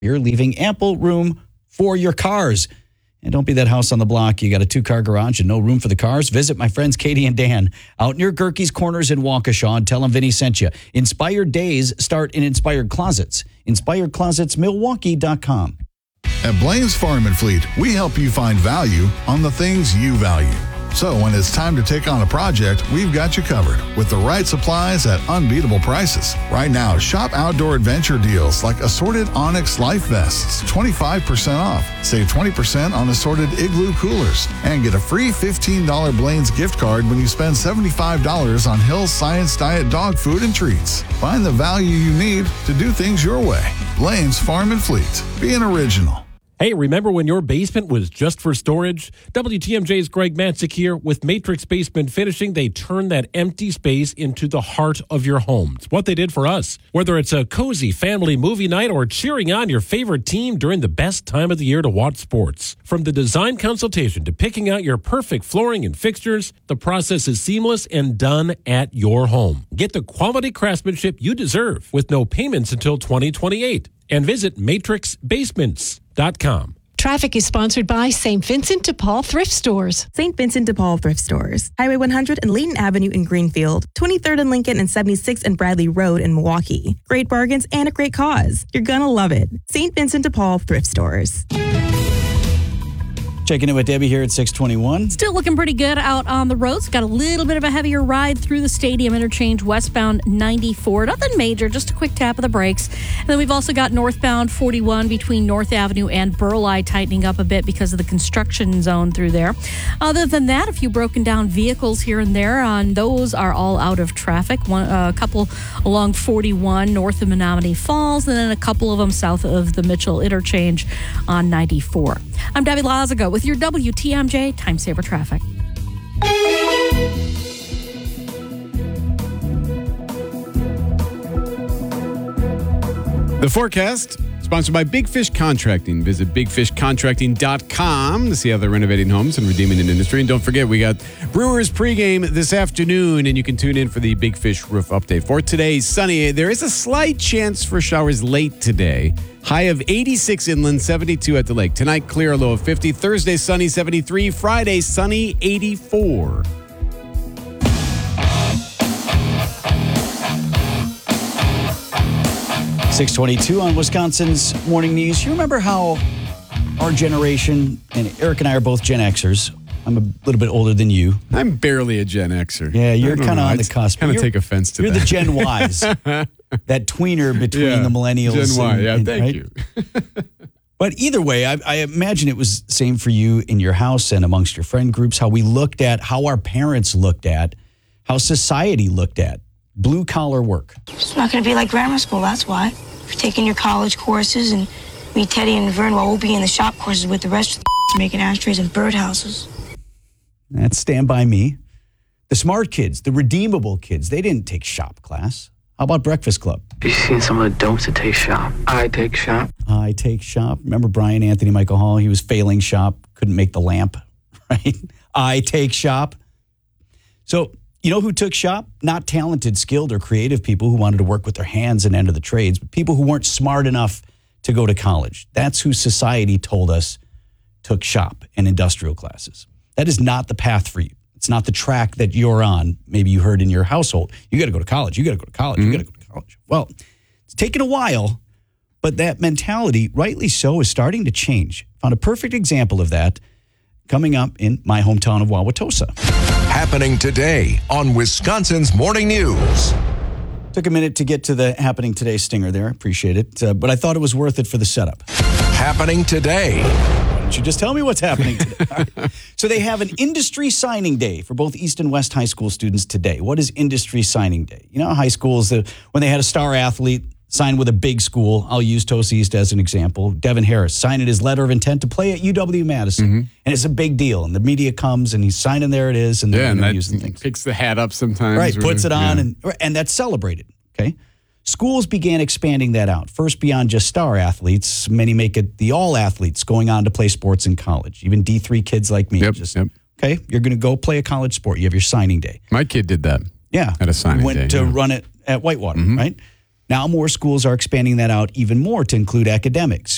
You're leaving ample room for your cars. And don't be that house on the block. You got a 2-car garage and no room for the cars. Visit my friends Katie and Dan out near Gerke's Corners in Waukesha and tell them Vinny sent you. Inspired days start in Inspired Closets. InspiredClosetsMilwaukee.com. At Blaine's Farm and Fleet, we help you find value on the things you value. So when it's time to take on a project, we've got you covered with the right supplies at unbeatable prices. Right now, shop outdoor adventure deals like assorted Onyx life vests, 25% off. Save 20% on assorted Igloo coolers. And get a free $15 Blaine's gift card when you spend $75 on Hill's Science Diet dog food and treats. Find the value you need to do things your way. Blaine's Farm and Fleet. Be an original. Hey, remember when your basement was just for storage? WTMJ's Greg Matzik here. With Matrix Basement Finishing, they turn that empty space into the heart of your home. It's what they did for us. Whether it's a cozy family movie night or cheering on your favorite team during the best time of the year to watch sports. From the design consultation to picking out your perfect flooring and fixtures, the process is seamless and done at your home. Get the quality craftsmanship you deserve with no payments until 2028. And visit matrixbasements.com. Traffic is sponsored by St. Vincent de Paul Thrift Stores. St. Vincent de Paul Thrift Stores. Highway 100 and Layton Avenue in Greenfield. 23rd and Lincoln and 76th and Bradley Road in Milwaukee. Great bargains and a great cause. You're gonna love it. St. Vincent de Paul Thrift Stores. Checking in with Debbie here at 621. Still looking pretty good out on the roads. Got a little bit of a heavier ride through the stadium interchange, westbound 94. Nothing major, just a quick tap of the brakes. And then we've also got northbound 41 between North Avenue and Burleigh tightening up a bit because of the construction zone through there. Other than that, a few broken down vehicles here and there. Those are all out of traffic. A couple along 41 north of Menominee Falls, and then a couple of them south of the Mitchell interchange on 94. I'm Debbie Lazago with your WTMJ Time Saver Traffic. The forecast, sponsored by Big Fish Contracting. Visit bigfishcontracting.com to see how they're renovating homes and redeeming an industry. And don't forget, we got Brewers pregame this afternoon, and you can tune in for the Big Fish roof update. For today, sunny. There is a slight chance for showers late today. High of 86 inland, 72 at the lake. Tonight, clear, low of 50. Thursday, sunny, 73. Friday, sunny, 84. .622 on Wisconsin's Morning News. You remember how our generation, and Eric and I are both Gen Xers. I'm a little bit older than you. I'm barely a Gen Xer. Yeah, you're kind of on the cusp. I kind of take offense to that. You're the Gen Ys. That tweener between the millennials. Gen Y, thank right? you. But either way, I imagine it was the same for you in your house and amongst your friend groups, how we looked at, how our parents looked at, how society looked at blue-collar work. It's not going to be like grammar school, that's why. You're taking your college courses, and me, Teddy, and Vern will be in the shop courses with the rest of the making ashtrays and birdhouses. That's Stand By Me. The smart kids, the redeemable kids, they didn't take shop class. How about Breakfast Club? Have you seen some of the don'ts that take shop? I take shop. I take shop. Remember Brian Anthony Michael Hall? He was failing shop, couldn't make the lamp, right? I take shop. So, you know who took shop? Not talented, skilled, or creative people who wanted to work with their hands and enter the trades, but people who weren't smart enough to go to college. That's who society told us took shop and industrial classes. That is not the path for you. It's not the track that you're on. Maybe you heard in your household. You got to go to college. You got to go to college. You got to go to college. Well, it's taken a while, but that mentality, rightly so, is starting to change. Found a perfect example of that coming up in my hometown of Wauwatosa. Happening today on Wisconsin's Morning News. Took a minute to get to the Happening Today stinger there. Appreciate it. But I thought it was worth it for the setup. Happening today. Why don't you just tell me what's happening today? Right. So they have an industry signing day for both East and West high school students today. What is industry signing day? You know, high schools, when they had a star athlete sign with a big school, I'll use Tosa East as an example. Devin Harris signing his letter of intent to play at UW-Madison. And it's a big deal. And the media comes and he's signing, there it is. And they're using things. Picks the hat up sometimes. Right, puts it on and that's celebrated. Okay. Schools began expanding that out. First, beyond just star athletes, many make it the all athletes going on to play sports in college. Even D3 kids like me. Okay, you're going to go play a college sport. You have your signing day. My kid did that. Yeah. At a signing day. Went to run it at Whitewater, right? Now more schools are expanding that out even more to include academics.